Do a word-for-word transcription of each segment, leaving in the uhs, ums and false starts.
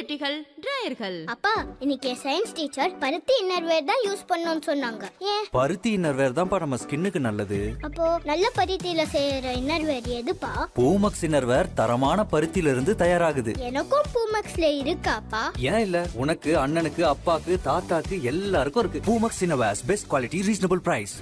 ஜெட்டிகள், டிராயர்கள். அப்பா, இன்னைக்கு சயின்ஸ் டீச்சர் பருத்தி இன்னர்வேர் தான் யூஸ் பண்ணணும்னு சொன்னாங்க. ஏன்? பருத்தி இன்னர்வேர் தான்ப்பா நம்ம ஸ்கின்னுக்கு நல்லது. அப்போ நல்ல பருத்தியில செய்யற இன்னர்வேர் எதுப்பா? பூமக்ஸ் இன்னர்வேர் தரமான பருத்தியில இருந்து தயாராகுது. எனக்கும் பூமக்ஸ்ல இருக்காப்பா? ஏன் இல்ல, உனக்கு, அண்ணனுக்கு, அப்பாக்கு, தாத்தாக்கு எல்லாருக்கும் இருக்கு. Poomex innerwears, best quality, reasonable price.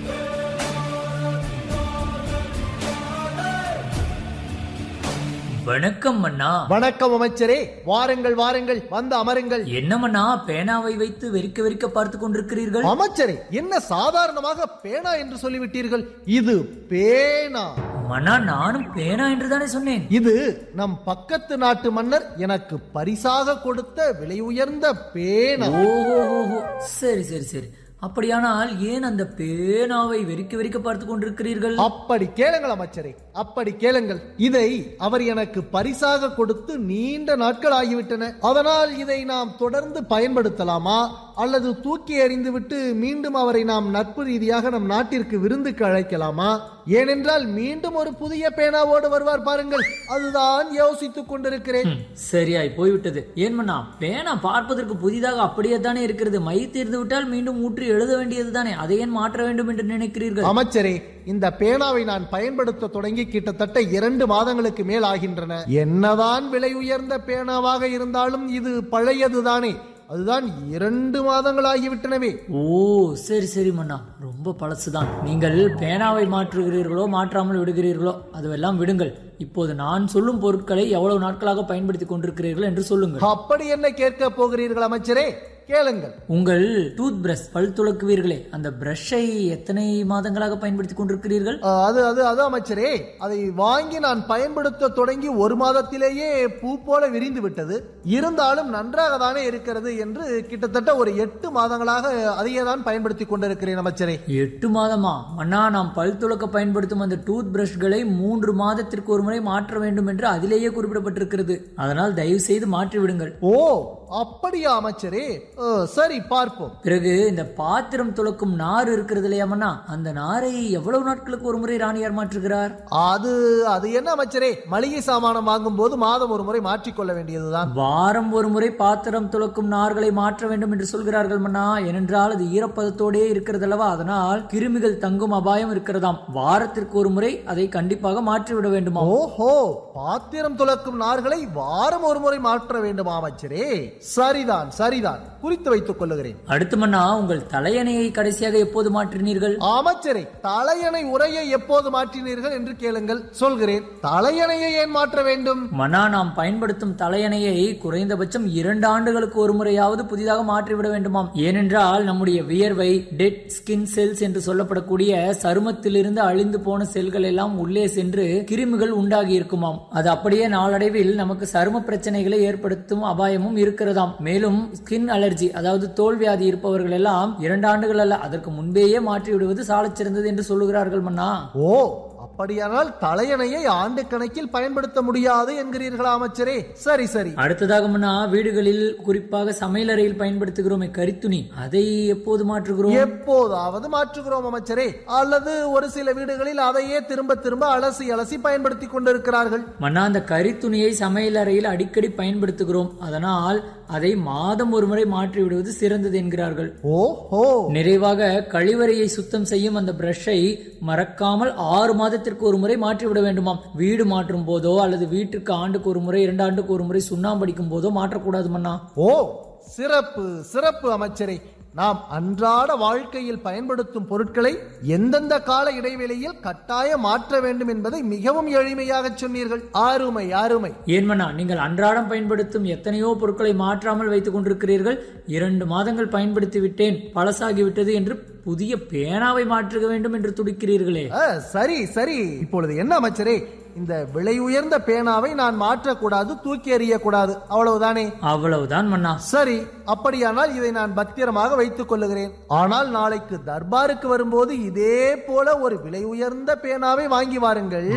வணக்கம் மன்னா. வணக்கம் அமைச்சரே, வாருங்கள் வாருங்கள், வந்து அமருங்கள். என்ன மன்னா, பேனாவை வைத்து வெறிக்க வெறிக்க பார்த்து கொண்டிருக்கிறீர்கள்? அமைச்சரே, என்ன சாதாரணமாக பேனா என்று சொல்லிவிட்டீர்கள்? இது பேனா. மன்னா, நானும் பேனா என்று தானே சொன்னேன். இது நம் பக்கத்து நாட்டு மன்னர் எனக்கு பரிசாக கொடுத்த விலை உயர்ந்த பேனா. ஓஹோ, சரி சரி சரி. அப்படியானால் ஏன் அந்த பேனாவை வெறிக்க வெறிக்க பார்த்து கொண்டிருக்கிறீர்கள்? அப்படி கேளுங்கள் அமைச்சரே, அப்படி கேளுங்கள். இதை அவர் எனக்கு பரிசாக கொடுத்து நீண்ட நாட்கள் ஆகிவிட்டன. அதனால் இதை நாம் தொடர்ந்து பயன்படுத்தலாமா அல்லது தூக்கி எறிந்து விட்டு மீண்டும் அவரை நாம் நட்பு ரீதியாக நம் நாட்டிற்கு விருந்துக்கு அழைக்கலாமா? ஏனென்றால் மீண்டும் ஒரு புதிய பேனாவோடு வருவார் பாருங்கள், அதுதான் யோசித்துக் கொண்டிருக்கிறேன். சரியாய் போய்விட்டது. ஏன் மன்னா, பேனா பார்ப்பதற்கு புதிதாக அப்படியே தானே இருக்கிறது. மை தீர்ந்து விட்டால் மீண்டும் ஊற்றி எழுத வேண்டியது தானே. அதை ஏன் மாற்ற வேண்டும் என்று நினைக்கிறீர்கள்? அமைச்சரே, இந்த பேனாவை நான் பயன்படுத்த தொடங்கி கிட்டத்தட்ட இரண்டு மாதங்களுக்கு மேல் ஆகின்றன. என்னதான் விலை உயர்ந்த பேனாவாக இருந்தாலும் இது பழையதுதானே. அதுதான் இரண்டு மாதங்கள் ஆகிவிட்டனவே. ஓ, சரி சரி மன்னா, ரொம்ப பழசுதான். நீங்கள் பேனாவை மாற்றுகிறீர்களோ மாற்றாமல் விடுகிறீர்களோ அதுவெல்லாம் விடுங்கள். இப்போது நான் சொல்லும் பொருட்களை எவ்வளவு நாட்களாக பயன்படுத்தி கொண்டிருக்கிறீர்கள் என்று சொல்லுங்கள். அப்படி என்ன கேட்க போகிறீர்கள் அமைச்சரே? கேளுங்கள். உங்கள் டூத் பிரஷ், பல் துலக்குவீர்களே, அந்த பிரஷை எத்தனை மாதங்களாக பயன்படுத்தி கொண்டிருக்கிறீர்கள்? அது அது அது அமைச்சரே, அதை வாங்கி நான் பயன்படுத்த தொடங்கி ஒரு மாதத்திலேயே பூ போல விரிந்து விட்டது. இருந்தாலும் நன்றாக தானே இருக்கிறது என்று கிட்டத்தட்ட ஒரு எட்டு மாதங்களாக அதையே தான் பயன்படுத்தி கொண்டிருக்கிறேன் அமைச்சரே. எட்டு மாதமா? மன்னா, நாம் பல் துலக்க பயன்படுத்தும் அந்த டூத் பிரஷ்களை மூன்று மாதத்திற்கு ஒரு முறை மாற்ற வேண்டும் என்று அதிலேயே குறிப்பிடப்பட்டிருக்கிறது. அதனால் தயவு செய்து மாற்றி விடுங்கள். ஓ, அப்படியா அமைச்சரே? சரி, பார்ப்போம். பிறகு இந்த பாத்திரம் துலக்கும் நார் இருக்கிறது இல்லையா மன்னா, அந்த நாரை எவ்வளவு நாட்களுக்கு ஒரு முறை ராணியார் மாற்றுகிறார்? அது அது என்ன அமைச்சரே, மளிகை சாமானம் வாங்கும் போது மாதம் ஒரு முறை மாற்றிக்கொள்ள வேண்டியதுதான். வாரம் ஒரு முறை பாத்திரம் துலக்கும் நார்களை மாற்ற வேண்டும் என்று சொல்கிறார்கள் மன்னா. ஏனென்றால் அது ஈரப்பதத்தோடே இருக்கிறது அல்லவா, அதனால் கிருமிகள் தங்கும் அபாயம் இருக்கிறதாம். வாரத்திற்கு ஒரு முறை அதை கண்டிப்பாக மாற்றிவிட வேண்டுமா? ஓஹோ, பாத்திரம் துலக்கும் நார்களை வாரம் ஒரு முறை மாற்ற வேண்டுமா அமைச்சரே? சரிதான் சரிதான், குறித்து வைத்துக் கொள்ளுகிறேன். அடுத்து மன்னா, உங்கள் தலையணையை கடைசியாக எப்போது மாற்றினீர்கள்? அமைச்சரே, தலையணை உரையை எப்போது மாற்றினீர்கள் என்று கேளுங்கள், சொல்கிறேன். தலையணையை ஏன் மாற்ற வேண்டும்? மன்னா, நாம் பயன்படுத்தும் தலையணையை குறைந்தபட்சம் இரண்டு ஆண்டுகளுக்கு ஒரு முறையாவது புதிதாக மாற்றிவிட வேண்டுமாம். ஏனென்றால் நம்முடைய வியர்வை, டெட் ஸ்கின் செல்ஸ் என்று சொல்லப்படக்கூடிய சருமத்திலிருந்து அழிந்து போன செல்கள் எல்லாம் உள்ளே சென்று கிருமிகள் உண்டாகி இருக்குமாம். அது அப்படியே நாளடைவில் நமக்கு சரும பிரச்சனைகளை ஏற்படுத்தும் அபாயமும் இருக்கிறதாம். மேலும் ஸ்கின் அலர்ஜி, அதாவது தோல் வியாதி இருப்பவர்கள் எல்லாம் இரண்டு ஆண்டுகள் அல்ல, அதற்கு முன்பேயே மாற்றி விடுவது சாலச் சிறந்தது என்று சொல்லுகிறார்கள் மன்னா. ஓ, அப்படியானால் தலையணையை ஆண்டு கணக்கில் பயன்படுத்த முடியாது என்கிறீர்களா அமைச்சரே? சரி சரி. அடுத்ததாக மன்னா, வீடுகளில் குறிப்பாக சமையலறையில் பயன்படுத்துகிறோம் கரித்துணி, அதை எப்போது மாற்றுகிறோம்? எப்போதாவது மாற்றுகிறோம் அமைச்சரே. அல்லது ஒரு சில வீடுகளில் அதையே திரும்ப திரும்ப அலசி அலசி பயன்படுத்தி கொண்டிருக்கிறார்கள். மன்னா, அந்த கரித்துணியை சமையலறையில் அடிக்கடி பயன்படுத்துகிறோம். அதனால் அதை மாதம் ஒரு முறை மாற்றி விடுவது சிறந்தது என்கிறார்கள். ஓஹோ. நிறைவாக கழிவறையை சுத்தம் செய்யும் அந்த பிரஷை மறக்காமல் ஆறு மாதத்திற்கு ஒரு முறை மாற்றிவிட வேண்டுமாம். வீடு மாற்றும் போதோ அல்லது வீட்டுக்கு ஆண்டுக்கு ஒரு முறை, இரண்டு ஆண்டுக்கு ஒரு முறை சுண்ணாம்படிக்கும் போதோ மாற்றக்கூடாது மன்னா. ஓ, சிறப்பு சிறப்பு அமைச்சரே. நாம் அன்றாட வாழ்க்கையில் பயன்படுத்தும் பொருட்களை எந்தெந்த கால இடைவெளியில் கட்டாயம் மாற்ற வேண்டும் என்பதை மிகவும் எளிமையாக சொன்னீர்கள். அருமை அருமை. ஏன் மன்னா, நீங்கள் அன்றாடம் பயன்படுத்தும் எத்தனையோ பொருட்களை மாற்றாமல் வைத்துக் கொண்டிருக்கிறீர்கள். இரண்டு மாதங்கள் பயன்படுத்தி விட்டேன், பழசாகிவிட்டது என்று புதிய பேனாவை மாற்ற வேண்டும் என்று துடிக்கிறீர்களே. சரி சரி. இப்பொழுது என்ன அமைச்சரே, இந்த விலை உயர்ந்த பேனாவை நான் மாற்றக்கூடாது, தூக்கி எறியக்கூடாது, அவ்வளவுதானே? அவ்வளவுதான் மன்னா. சரி, அப்படியானால் இதை நான் பத்திரமாக வைத்துக் கொள்ளுகிறேன். ஆனால் நாளைக்கு தர்பாருக்கு வரும்போது இதே போல ஒரு விலை உயர்ந்த பேனாவை வாங்கி வாருங்கள்.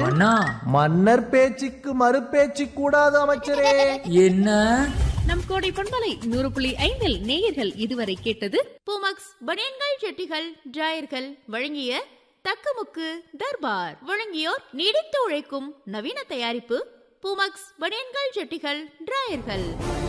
மன்னர் பேச்சுக்கு மறு பேச்சு கூடாது அமைச்சரே. என்ன? நம் கோடை பண்பலை நூறு புள்ளி ஐந்தில் நேயர்கள் இதுவரை கேட்டது பூமக்ஸ் பனியன்கள், ஜெட்டிகள், டிராயர்கள் வழங்கிய தக்கமுக்கு தர்பார். வழங்கியோர் நீடித்து உழைக்கும் நவீன தயாரிப்பு பூமக்ஸ் பனியன்கள், ஜெட்டிகள், டிராயர்கள்.